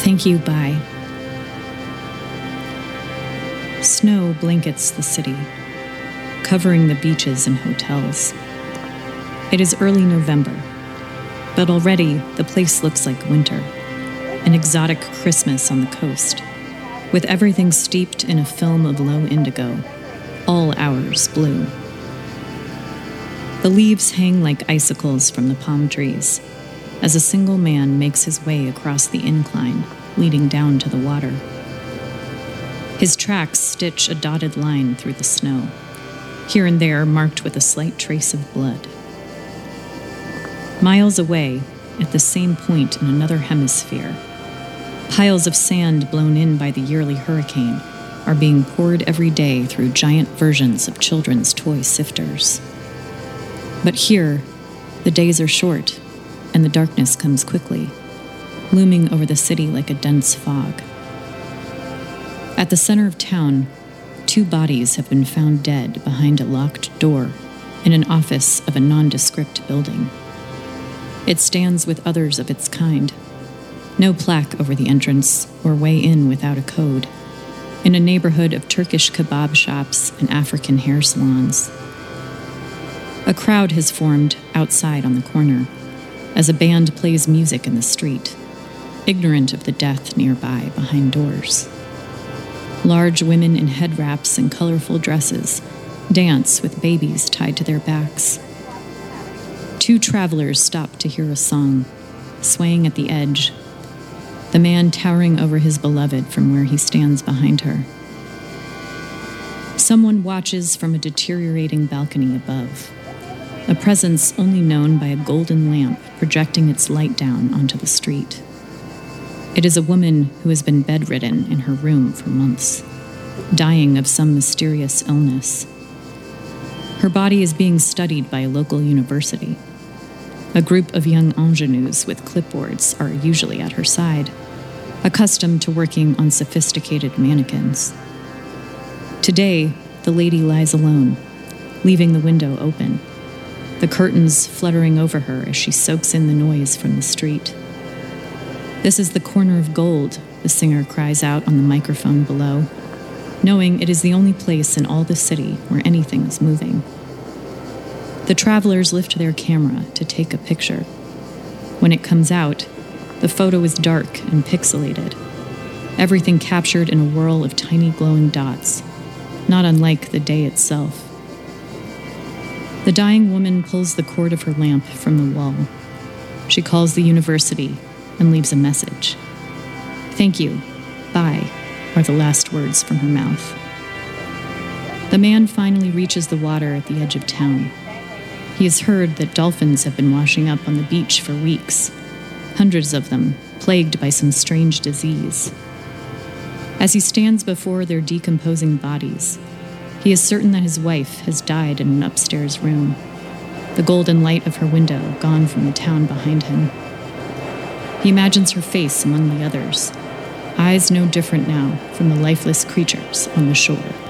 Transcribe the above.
Thank you, bye. Snow blankets the city, covering the beaches and hotels. It is early November, but already the place looks like winter, an exotic Christmas on the coast, with everything steeped in a film of low indigo, all hours blue. The leaves hang like icicles from the palm trees as a single man makes his way across the incline leading down to the water. His tracks stitch a dotted line through the snow, here and there marked with a slight trace of blood. Miles away, at the same point in another hemisphere, piles of sand blown in by the yearly hurricane are being poured every day through giant versions of children's toy sifters. But here, the days are short, and the darkness comes quickly, looming over the city like a dense fog. At the center of town, 2 bodies have been found dead behind a locked door in an office of a nondescript building. It stands with others of its kind. No plaque over the entrance or way in without a code, in a neighborhood of Turkish kebab shops and African hair salons. A crowd has formed outside on the corner as a band plays music in the street, ignorant of the death nearby behind doors. Large women in head wraps and colorful dresses dance with babies tied to their backs. 2 travelers stop to hear a song, swaying at the edge, the man towering over his beloved from where he stands behind her. Someone watches from a deteriorating balcony above, a presence only known by a golden lamp projecting its light down onto the street. It is a woman who has been bedridden in her room for months, dying of some mysterious illness. Her body is being studied by a local university. A group of young ingenues with clipboards are usually at her side, accustomed to working on sophisticated mannequins. Today, the lady lies alone, leaving the window open, the curtains fluttering over her as she soaks in the noise from the street. "This is the corner of gold," the singer cries out on the microphone below, knowing it is the only place in all the city where anything is moving. The travelers lift their camera to take a picture. When it comes out, the photo is dark and pixelated, everything captured in a whirl of tiny glowing dots, not unlike the day itself. The dying woman pulls the cord of her lamp from the wall. She calls the university and leaves a message. "Thank you, bye," are the last words from her mouth. The man finally reaches the water at the edge of town. He has heard that dolphins have been washing up on the beach for weeks, hundreds of them, plagued by some strange disease. As he stands before their decomposing bodies, he is certain that his wife has died in an upstairs room, the golden light of her window gone from the town behind him. He imagines her face among the others, eyes no different now from the lifeless creatures on the shore.